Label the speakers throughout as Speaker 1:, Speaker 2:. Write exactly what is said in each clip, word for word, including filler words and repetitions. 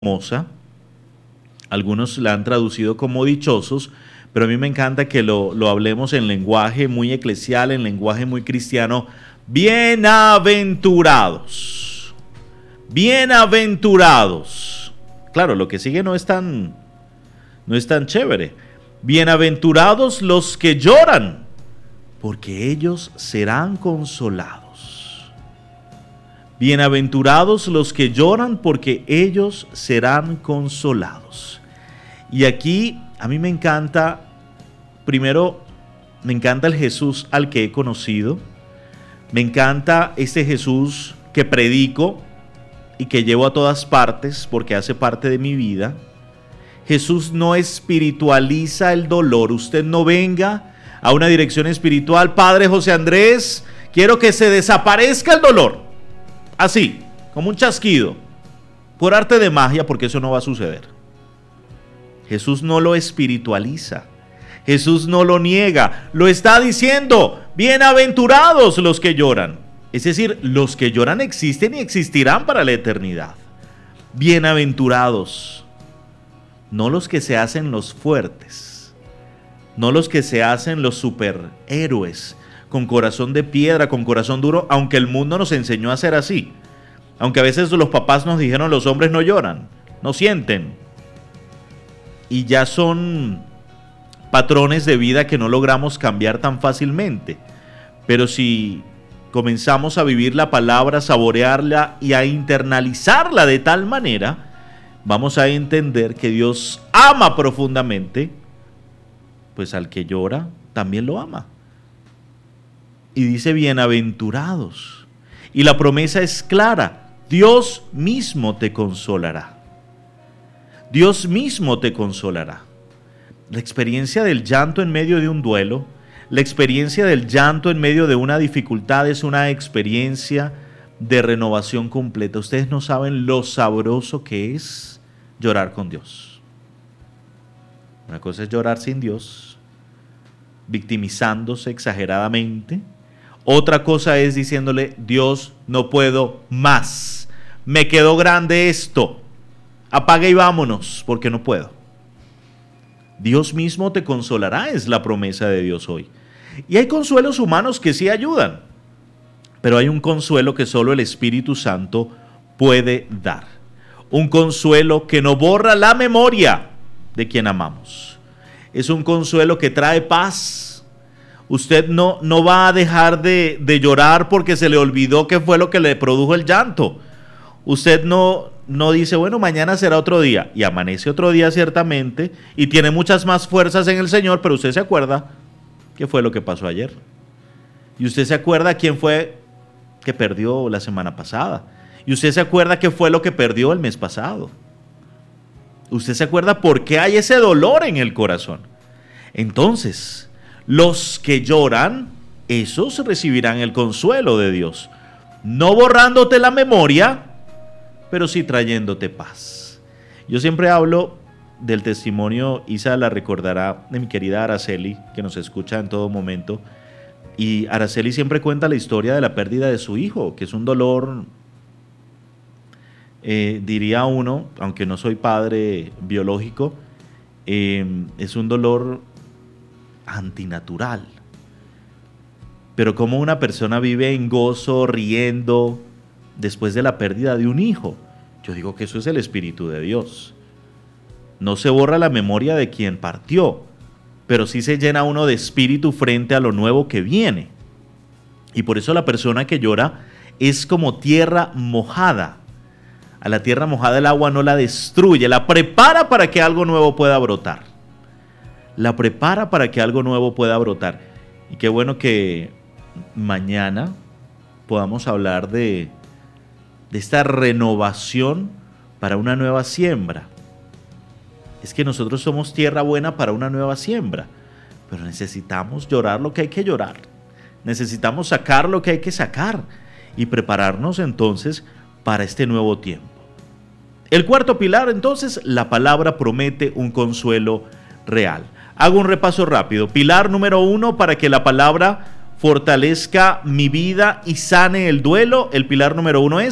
Speaker 1: hermosa. Algunos la han traducido como dichosos, pero a mí me encanta que lo, lo hablemos en lenguaje muy eclesial, en lenguaje muy cristiano. Bienaventurados. Bienaventurados. Claro, lo que sigue no es tan, no es tan chévere. Bienaventurados los que lloran, porque ellos serán consolados. Bienaventurados los que lloran, porque ellos serán consolados. Y aquí a mí me encanta, primero, me encanta el Jesús al que he conocido. Me encanta este Jesús que predico y que llevo a todas partes porque hace parte de mi vida. Jesús no espiritualiza el dolor. Usted no venga a una dirección espiritual. Padre José Andrés, quiero que se desaparezca el dolor. Así, como un chasquido, por arte de magia, porque eso no va a suceder. Jesús no lo espiritualiza. Jesús no lo niega. Lo está diciendo, bienaventurados los que lloran. Es decir, los que lloran existen y existirán para la eternidad. Bienaventurados. No los que se hacen los fuertes. No los que se hacen los superhéroes. Con corazón de piedra, con corazón duro, aunque el mundo nos enseñó a ser así. Aunque a veces los papás nos dijeron, los hombres no lloran, no sienten. Y ya son patrones de vida que no logramos cambiar tan fácilmente. Pero si comenzamos a vivir la palabra, a saborearla y a internalizarla de tal manera, vamos a entender que Dios ama profundamente, pues al que llora también lo ama. Y dice bienaventurados. Y la promesa es clara. Dios mismo te consolará. Dios mismo te consolará. La experiencia del llanto en medio de un duelo, la experiencia del llanto en medio de una dificultad es una experiencia de renovación completa. Ustedes no saben lo sabroso que es llorar con Dios. Una cosa es llorar sin Dios, victimizándose exageradamente. Otra cosa es diciéndole, Dios, no puedo más, me quedó grande esto, apaga y vámonos, porque no puedo. Dios mismo te consolará, es la promesa de Dios hoy. Y hay consuelos humanos que sí ayudan, pero hay un consuelo que solo el Espíritu Santo puede dar. Un consuelo que no borra la memoria de quien amamos. Es un consuelo que trae paz. Usted no, no va a dejar de, de llorar porque se le olvidó qué fue lo que le produjo el llanto. Usted no, no dice, bueno, mañana será otro día. Y amanece otro día ciertamente y tiene muchas más fuerzas en el Señor, pero usted se acuerda qué fue lo que pasó ayer. Y usted se acuerda quién fue que perdió la semana pasada. Y usted se acuerda qué fue lo que perdió el mes pasado. Usted se acuerda por qué hay ese dolor en el corazón. Entonces, los que lloran, esos recibirán el consuelo de Dios. No borrándote la memoria, pero sí trayéndote paz. Yo siempre hablo del testimonio, Isa la recordará, de mi querida Araceli, que nos escucha en todo momento. Y Araceli siempre cuenta la historia de la pérdida de su hijo, que es un dolor, eh, diría uno, aunque no soy padre biológico, eh, es un dolor antinatural. Pero como una persona vive en gozo, riendo, después de la pérdida de un hijo. Yo digo que eso es el Espíritu de Dios. No se borra la memoria de quien partió, pero sí se llena uno de espíritu frente a lo nuevo que viene. Y por eso la persona que llora es como tierra mojada. A la tierra mojada el agua no la destruye, la prepara para que algo nuevo pueda brotar. La prepara para que algo nuevo pueda brotar. Y qué bueno que mañana podamos hablar de, de esta renovación para una nueva siembra. Es que nosotros somos tierra buena para una nueva siembra, pero necesitamos llorar lo que hay que llorar. Necesitamos sacar lo que hay que sacar y prepararnos entonces para este nuevo tiempo. El cuarto pilar, entonces, la palabra promete un consuelo real. Hago un repaso rápido. Pilar número uno, para que la palabra fortalezca mi vida y sane el duelo. El pilar número uno es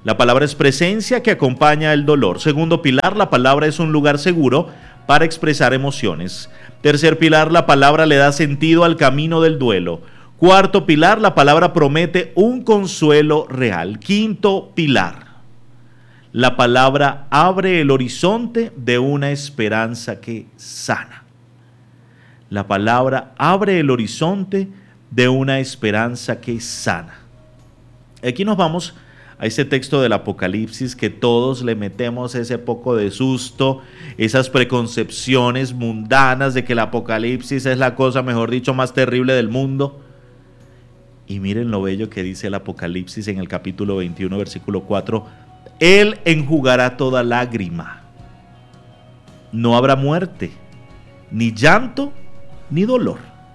Speaker 1: La palabra es presencia que acompaña el dolor. Segundo pilar, la palabra es un lugar seguro para expresar emociones. Tercer pilar, la palabra le da sentido al camino del duelo. Cuarto pilar, la palabra promete un consuelo real. Quinto pilar, la palabra abre el horizonte de una esperanza que sana. La palabra abre el horizonte de una esperanza que sana. Aquí nos vamos a ese texto del Apocalipsis que todos le metemos ese poco de susto, esas preconcepciones mundanas de que el Apocalipsis es la cosa, mejor dicho, más terrible del mundo. Y miren lo bello que dice el Apocalipsis en el capítulo veintiuno, versículo cuatro. Él enjugará toda lágrima. No habrá muerte, ni llanto, ni dolor.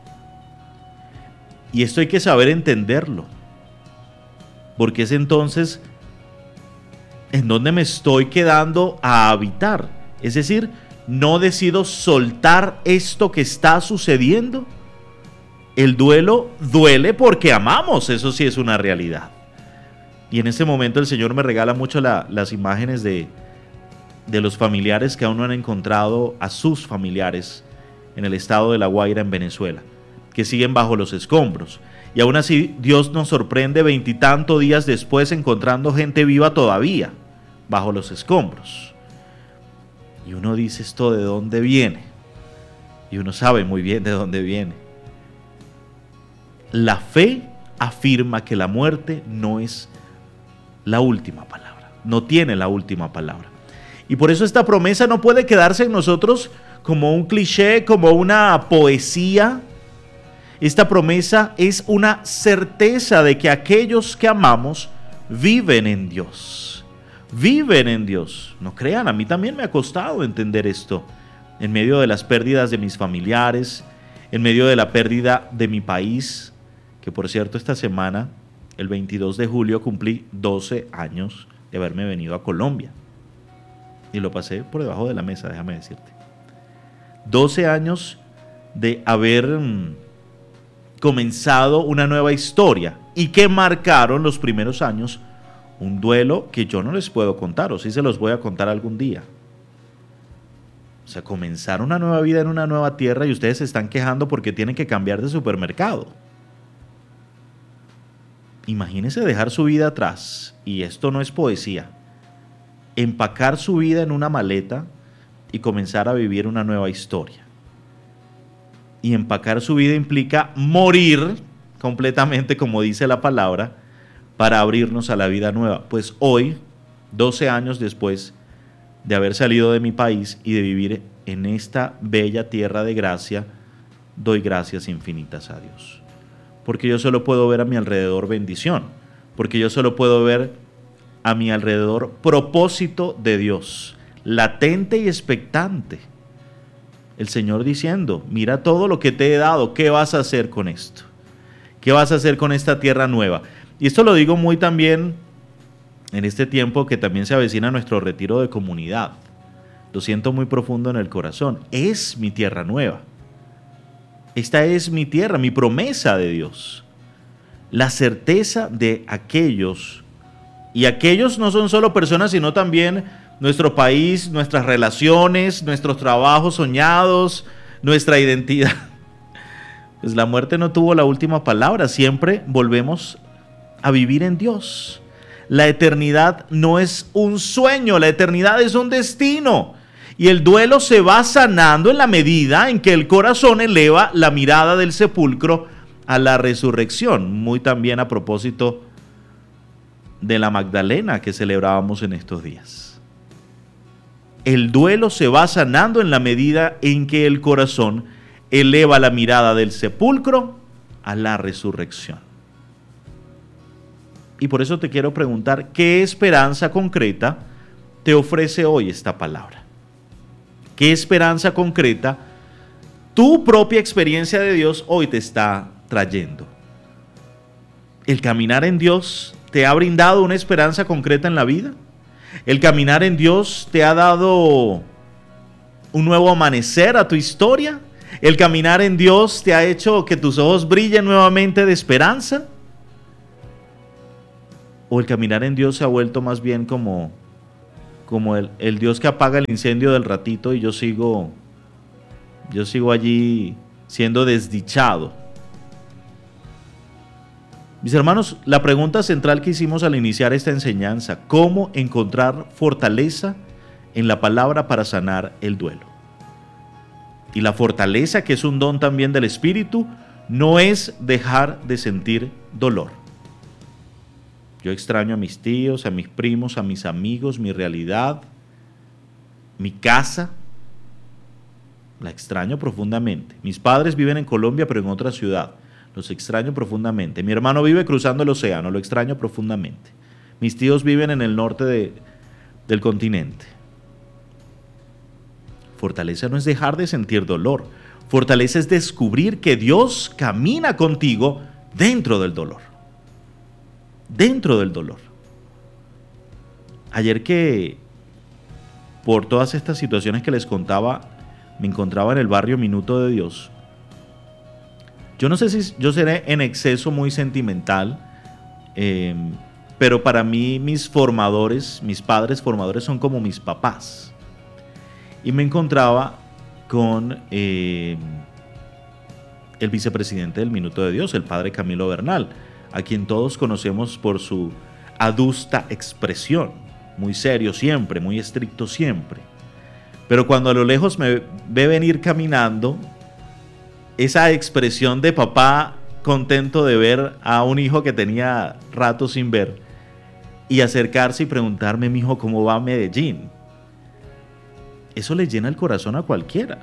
Speaker 1: Y esto hay que saber entenderlo. Porque es entonces en donde me estoy quedando a habitar. Es decir, no decido soltar esto que está sucediendo. El duelo duele porque amamos, eso sí es una realidad. Y en este momento el Señor me regala mucho la, las imágenes de, de los familiares que aún no han encontrado a sus familiares en el estado de La Guaira, en Venezuela, que siguen bajo los escombros. Y aún así Dios nos sorprende veintitantos días después encontrando gente viva todavía bajo los escombros. Y uno dice, ¿esto de dónde viene? Y uno sabe muy bien de dónde viene. La fe afirma que la muerte no es la última palabra, no tiene la última palabra. Y por eso esta promesa no puede quedarse en nosotros como un cliché, como una poesía. Esta promesa es una certeza de que aquellos que amamos viven en Dios. Viven en Dios. No crean, a mí también me ha costado entender esto. En medio de las pérdidas de mis familiares, en medio de la pérdida de mi país, que por cierto esta semana, el veintidós de julio, cumplí doce años de haberme venido a Colombia. Y lo pasé por debajo de la mesa, déjame decirte. doce años de haber mmm, comenzado una nueva historia y que marcaron los primeros años un duelo que yo no les puedo contar, o sí se los voy a contar algún día. O sea, comenzar una nueva vida en una nueva tierra y ustedes se están quejando porque tienen que cambiar de supermercado. Imagínense dejar su vida atrás, y esto no es poesía, empacar su vida en una maleta y comenzar a vivir una nueva historia. Y empacar su vida implica morir completamente, como dice la palabra, para abrirnos a la vida nueva. Pues hoy, doce años después de haber salido de mi país y de vivir en esta bella tierra de gracia, doy gracias infinitas a Dios. Porque yo solo puedo ver a mi alrededor bendición, porque yo solo puedo ver a mi alrededor propósito de Dios, latente y expectante. El Señor diciendo, mira todo lo que te he dado, ¿qué vas a hacer con esto? ¿Qué vas a hacer con esta tierra nueva? Y esto lo digo muy también en este tiempo que también se avecina nuestro retiro de comunidad. Lo siento muy profundo en el corazón. Es mi tierra nueva. Esta es mi tierra, mi promesa de Dios. La certeza de aquellos, y aquellos no son solo personas, sino también nuestro país, nuestras relaciones, nuestros trabajos soñados, nuestra identidad. Pues la muerte no tuvo la última palabra, siempre volvemos a vivir en Dios. La eternidad no es un sueño, la eternidad es un destino. Y el duelo se va sanando en la medida en que el corazón eleva la mirada del sepulcro a la resurrección. Muy también a propósito de la Magdalena que celebrábamos en estos días. El duelo se va sanando en la medida en que el corazón eleva la mirada del sepulcro a la resurrección. Y por eso te quiero preguntar, ¿qué esperanza concreta te ofrece hoy esta palabra? ¿Qué esperanza concreta tu propia experiencia de Dios hoy te está trayendo? ¿El caminar en Dios te ha brindado una esperanza concreta en la vida? ¿El caminar en Dios te ha dado un nuevo amanecer a tu historia? ¿El caminar en Dios te ha hecho que tus ojos brillen nuevamente de esperanza? o el caminar en Dios se ha vuelto más bien como, como el, el Dios que apaga el incendio del ratito y yo sigo, yo sigo allí siendo desdichado. Mis hermanos, la pregunta central que hicimos al iniciar esta enseñanza: ¿cómo encontrar fortaleza en la palabra para sanar el duelo? Y la fortaleza, que es un don también del Espíritu, no es dejar de sentir dolor. Yo extraño a mis tíos, a mis primos, a mis amigos, mi realidad, mi casa. La extraño profundamente. Mis padres viven en Colombia, pero en otra ciudad. Los extraño profundamente. Mi hermano vive cruzando el océano, lo extraño profundamente. Mis tíos viven en el norte de, del continente. Fortaleza no es dejar de sentir dolor. Fortaleza es descubrir que Dios camina contigo dentro del dolor. Dentro del dolor. Ayer que, por todas estas situaciones que les contaba, me encontraba en el barrio Minuto de Dios. Yo no sé si yo seré en exceso muy sentimental, eh, pero para mí mis formadores, mis padres formadores son como mis papás. Y me encontraba con eh, el vicepresidente del Minuto de Dios, el padre Camilo Bernal, a quien todos conocemos por su adusta expresión, muy serio siempre, muy estricto siempre. Pero cuando a lo lejos me ve venir caminando, esa expresión de papá contento de ver a un hijo que tenía rato sin ver y acercarse y preguntarme: mi hijo, ¿cómo va Medellín? Eso le llena el corazón a cualquiera.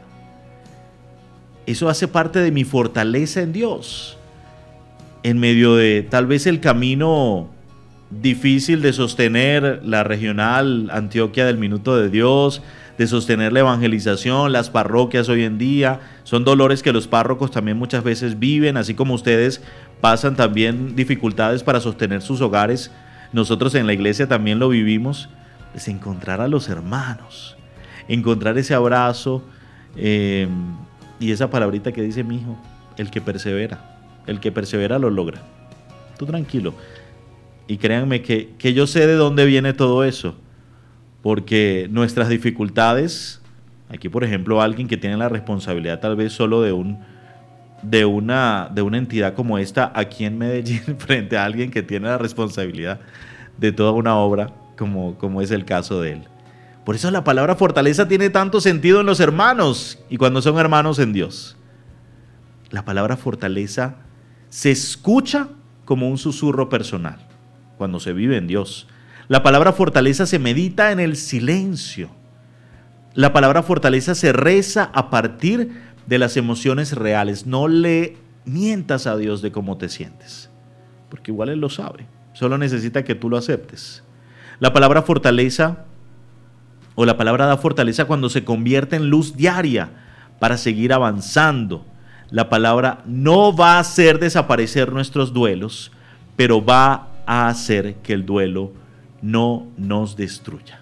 Speaker 1: Eso hace parte de mi fortaleza en Dios. En medio de tal vez el camino difícil de sostener la regional Antioquia del Minuto de Dios, de sostener la evangelización, las parroquias hoy en día, son dolores que los párrocos también muchas veces viven, así como ustedes pasan también dificultades para sostener sus hogares, nosotros en la iglesia también lo vivimos. Es encontrar a los hermanos, encontrar ese abrazo eh, y esa palabrita que dice: mi hijo, el que persevera, el que persevera lo logra. Tú tranquilo. Y créanme que, que yo sé de dónde viene todo eso. Porque nuestras dificultades, aquí por ejemplo alguien que tiene la responsabilidad tal vez solo de, un, de, una, de una entidad como esta aquí en Medellín, frente a alguien que tiene la responsabilidad de toda una obra como, como es el caso de él. Por eso la palabra fortaleza tiene tanto sentido en los hermanos y cuando son hermanos en Dios. La palabra fortaleza se escucha como un susurro personal cuando se vive en Dios. La palabra fortaleza se medita en el silencio. La palabra fortaleza se reza a partir de las emociones reales. No le mientas a Dios de cómo te sientes, porque igual Él lo sabe. Solo necesita que tú lo aceptes. La palabra fortaleza o la palabra da fortaleza cuando se convierte en luz diaria para seguir avanzando. La palabra no va a hacer desaparecer nuestros duelos, pero va a hacer que el duelo no nos destruya.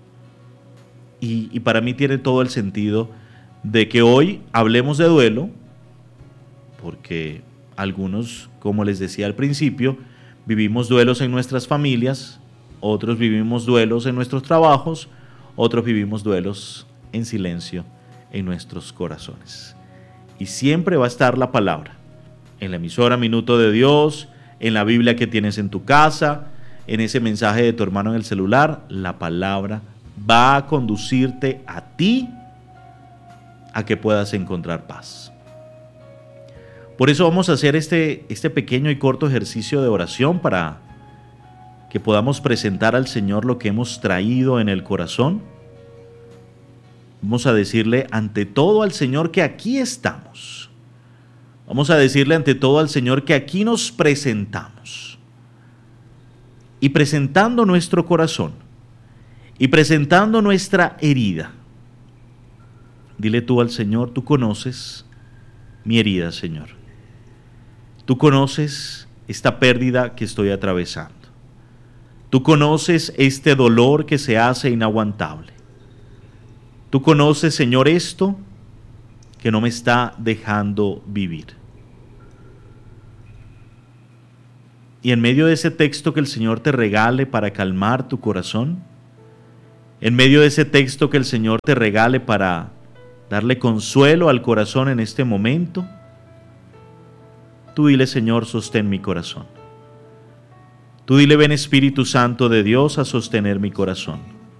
Speaker 1: Y, y para mí tiene todo el sentido de que hoy hablemos de duelo, porque algunos, como les decía al principio, vivimos duelos en nuestras familias, otros vivimos duelos en nuestros trabajos, otros vivimos duelos en silencio en nuestros corazones. Y siempre va a estar la palabra en la emisora Minuto de Dios, en la Biblia que tienes en tu casa, en ese mensaje de tu hermano en el celular. La palabra va a conducirte a ti a que puedas encontrar paz. Por eso vamos a hacer este, este pequeño y corto ejercicio de oración para que podamos presentar al Señor lo que hemos traído en el corazón. Vamos a decirle ante todo al Señor que aquí estamos. Vamos a decirle ante todo al Señor que aquí nos presentamos. Y presentando nuestro corazón, y presentando nuestra herida, dile tú al Señor: tú conoces mi herida, Señor. Tú conoces esta pérdida que estoy atravesando. Tú conoces este dolor que se hace inaguantable. Tú conoces, Señor, esto que no me está dejando vivir. Y en medio de ese texto que el Señor te regale para calmar tu corazón, en medio de ese texto que el Señor te regale para darle consuelo al corazón en este momento, tú dile: Señor, sostén mi corazón. Tú dile: ven Espíritu Santo de Dios a sostener mi corazón.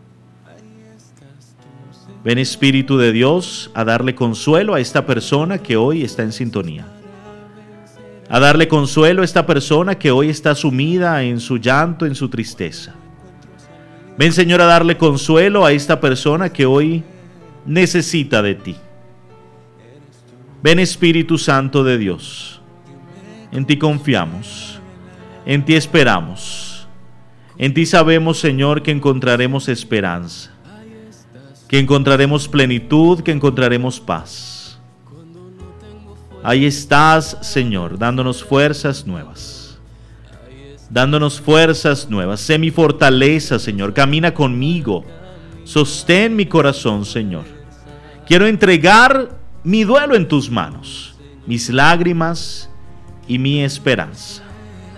Speaker 1: Ven Espíritu de Dios a darle consuelo a esta persona que hoy está en sintonía. A darle consuelo a esta persona que hoy está sumida en su llanto, en su tristeza. Ven, Señor, a darle consuelo a esta persona que hoy necesita de ti. Ven Espíritu Santo de Dios. En ti confiamos, en ti esperamos. En ti sabemos, Señor, que encontraremos esperanza, que encontraremos plenitud, que encontraremos paz. Ahí estás, Señor, dándonos fuerzas nuevas. Dándonos fuerzas nuevas. Sé mi fortaleza, Señor. Camina conmigo. Sostén mi corazón, Señor. Quiero entregar mi duelo en tus manos, mis lágrimas y mi esperanza.